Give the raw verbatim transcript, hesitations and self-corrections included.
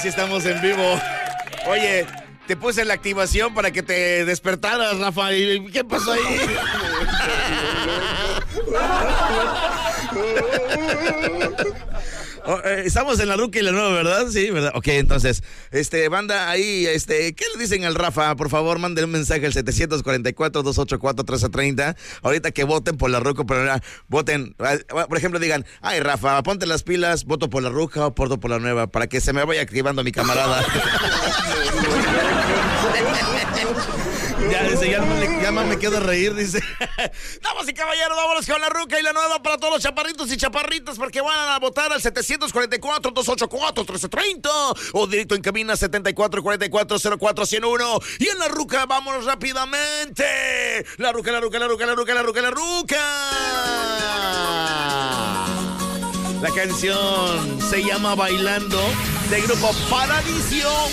sí estamos en vivo. Oye, te puse la activación para que te despertaras, Rafa. ¿Y qué pasó ahí? Oh, eh, estamos en la Ruca y la Nueva, ¿verdad? Sí, ¿verdad? Ok, entonces, este, banda, ahí, este, ¿qué le dicen al Rafa? Por favor, manden un mensaje al setecientos cuarenta y cuatro, doscientos ochenta y cuatro, trece treinta. Ahorita que voten por la Ruca, pero ahora voten, por ejemplo, digan, ay, Rafa, ponte las pilas, voto por la Ruca o voto por la Nueva, para que se me vaya activando mi camarada. Ya, dice, ya, no le, ya más me quedo a reír, dice. Damas y caballeros, vámonos con la Ruca y la Nueva para todos los chaparritos y chaparritas, porque van a votar al setecientos cuarenta y cuatro, doscientos ochenta y cuatro, trece treinta o directo en cabina setenta y cuatro cuarenta y cuatro, cero cuatro cero uno. Y en la Ruca, vámonos rápidamente. La Ruca, la Ruca, la Ruca, la Ruca, la Ruca, la Ruca. La canción se llama Bailando, del grupo Paradisión.